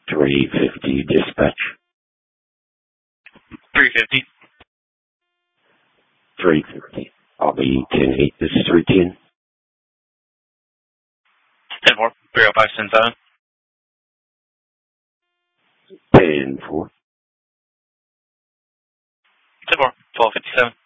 350 dispatch. 350. 350. I'll be 10-8. This is 310. 10-4. 305, 10-7. 10-4. 10-4. 1257.